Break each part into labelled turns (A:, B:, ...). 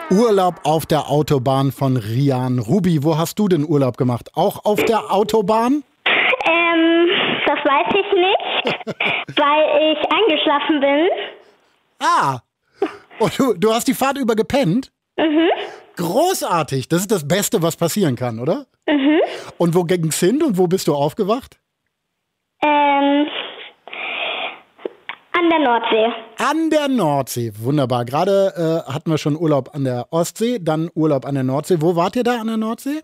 A: Urlaub auf der Autobahn von Rian. Ruby, wo hast du denn Urlaub gemacht? Auch auf der Autobahn?
B: Das weiß ich nicht, weil ich eingeschlafen bin.
A: Ah, und du hast die Fahrt über gepennt?
B: Mhm.
A: Großartig, das ist das Beste, was passieren kann, oder?
B: Mhm.
A: Und wo ging's hin und wo bist du aufgewacht?
B: An der Nordsee.
A: An der Nordsee, wunderbar. Gerade hatten wir schon Urlaub an der Ostsee, dann Urlaub an der Nordsee. Wo wart ihr da an der Nordsee?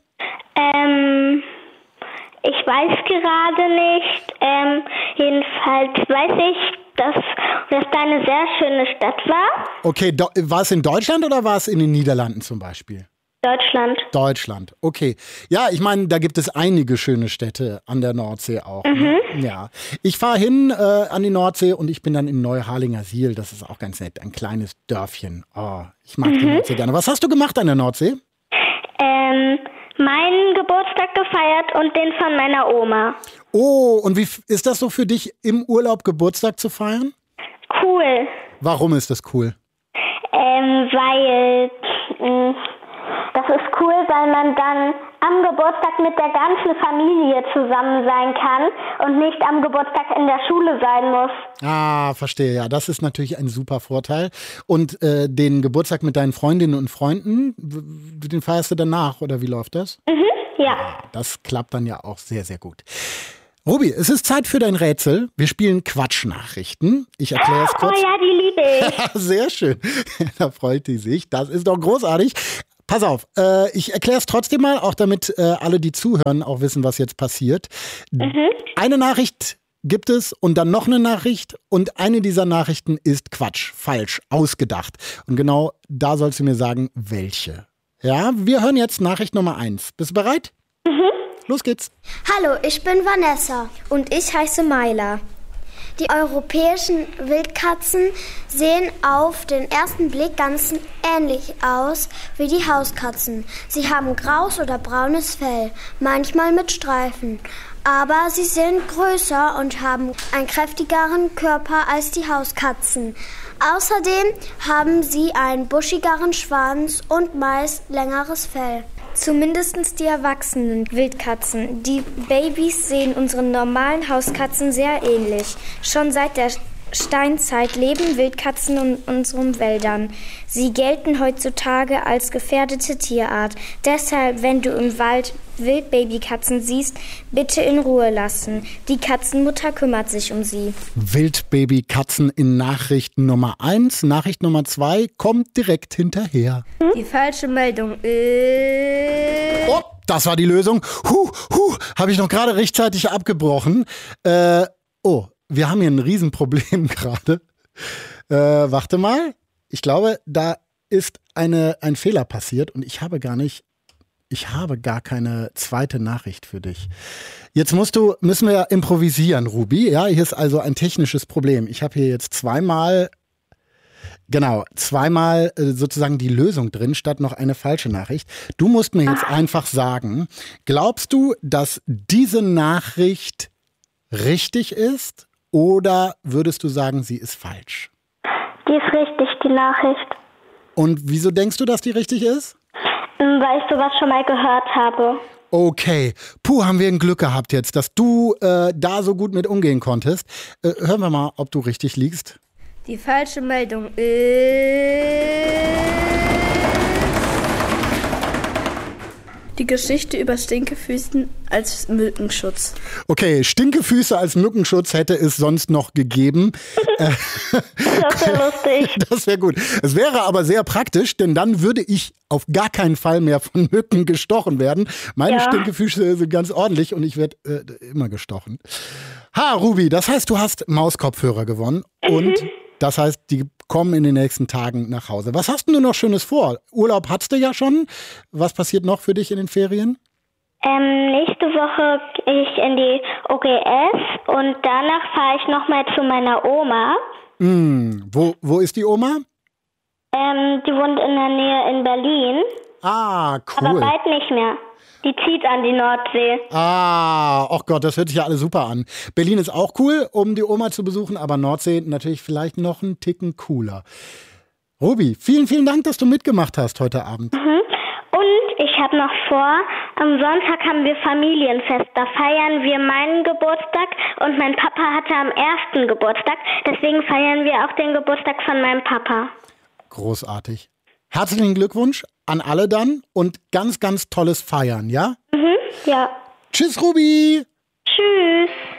B: Ich weiß gerade nicht. Jedenfalls weiß ich, dass da eine sehr schöne Stadt war.
A: Okay, war es in Deutschland oder war es in den Niederlanden zum Beispiel?
B: Deutschland.
A: Deutschland, okay. Ja, ich meine, da gibt es einige schöne Städte an der Nordsee auch. Ne? Ja. Ich fahre hin an die Nordsee und ich bin dann in Neuharlingersiel. Das ist auch ganz nett, ein kleines Dörfchen. Oh, ich mag die Nordsee gerne. Was hast du gemacht an der Nordsee?
B: Meinen Geburtstag gefeiert und den von meiner Oma.
A: Oh, und wie ist das so für dich, im Urlaub Geburtstag zu feiern?
B: Cool.
A: Warum ist das cool?
B: Weil das ist cool, weil man dann am Geburtstag mit der ganzen Familie zusammen sein kann und nicht am Geburtstag in der Schule sein muss.
A: Ah, verstehe, ja. Das ist natürlich ein super Vorteil. Und den Geburtstag mit deinen Freundinnen und Freunden, den feierst du danach, oder wie läuft das?
B: Ja.
A: Das klappt dann ja auch sehr, sehr gut. Ruby, es ist Zeit für dein Rätsel. Wir spielen Quatschnachrichten. Ich erkläre es kurz.
B: Oh ja, die liebe ich.
A: Sehr schön. Da freut die sich. Das ist doch großartig. Pass auf, ich erkläre es trotzdem mal, auch damit alle, die zuhören, auch wissen, was jetzt passiert. Eine Nachricht gibt es und dann noch eine Nachricht und eine dieser Nachrichten ist Quatsch, falsch, ausgedacht. Und genau da sollst du mir sagen, welche. Ja, wir hören jetzt Nachricht Nummer 1. Bist du bereit? Los geht's.
C: Hallo, ich bin Vanessa. Und ich heiße Maila. Die europäischen Wildkatzen sehen auf den ersten Blick ganz ähnlich aus wie die Hauskatzen. Sie haben graues oder braunes Fell, manchmal mit Streifen. Aber sie sind größer und haben einen kräftigeren Körper als die Hauskatzen. Außerdem haben sie einen buschigeren Schwanz und meist längeres Fell.
D: Zumindest die erwachsenen Wildkatzen. Die Babys sehen unseren normalen Hauskatzen sehr ähnlich. Schon seit der Steinzeit leben Wildkatzen in unseren Wäldern. Sie gelten heutzutage als gefährdete Tierart. Deshalb, wenn du im Wald Wildbabykatzen siehst, bitte in Ruhe lassen. Die Katzenmutter kümmert sich um sie.
A: Wildbabykatzen in Nachricht Nummer 1. Nachricht Nummer 2 kommt direkt hinterher.
D: Die falsche Meldung
A: Oh, das war die Lösung. Habe ich noch gerade rechtzeitig abgebrochen. Wir haben hier ein Riesenproblem gerade. Warte mal. Ich glaube, da ist ein Fehler passiert und ich habe gar keine zweite Nachricht für dich. Jetzt müssen wir improvisieren, Ruby. Ja, hier ist also ein technisches Problem. Ich habe hier jetzt zweimal sozusagen die Lösung drin, statt noch eine falsche Nachricht. Du musst mir jetzt einfach sagen, glaubst du, dass diese Nachricht richtig ist oder würdest du sagen, sie ist falsch?
B: Die ist richtig, die Nachricht.
A: Und wieso denkst du, dass die richtig ist?
B: Weil ich sowas schon mal gehört habe.
A: Okay. Haben wir ein Glück gehabt jetzt, dass du da so gut mit umgehen konntest. Hören wir mal, ob du richtig liegst.
D: Die falsche Meldung die Geschichte über Stinkefüßen als Mückenschutz.
A: Okay, Stinkefüße als Mückenschutz hätte es sonst noch gegeben.
B: Das wäre lustig.
A: Das wäre gut. Es wäre aber sehr praktisch, denn dann würde ich auf gar keinen Fall mehr von Mücken gestochen werden. Meine Stinkefüße sind ganz ordentlich und ich werde immer gestochen. Ruby, das heißt, du hast Mauskopfhörer gewonnen und das heißt, die kommen in den nächsten Tagen nach Hause. Was hast denn du noch Schönes vor? Urlaub hattest du ja schon. Was passiert noch für dich in den Ferien?
B: Nächste Woche gehe ich in die OGS und danach fahre ich nochmal zu meiner Oma.
A: Wo ist die Oma?
B: Die wohnt in der Nähe in Berlin.
A: Ah, cool.
B: Aber bald nicht mehr. Die zieht an die Nordsee.
A: Oh Gott, das hört sich ja alles super an. Berlin ist auch cool, um die Oma zu besuchen, aber Nordsee natürlich vielleicht noch einen Ticken cooler. Ruby, vielen, vielen Dank, dass du mitgemacht hast heute Abend.
B: Und ich habe noch vor, am Sonntag haben wir Familienfest. Da feiern wir meinen Geburtstag und mein Papa hatte am 1. Geburtstag. Deswegen feiern wir auch den Geburtstag von meinem Papa.
A: Großartig. Herzlichen Glückwunsch an alle dann und ganz, ganz tolles Feiern, ja?
B: Ja.
A: Tschüss, Ruby.
B: Tschüss.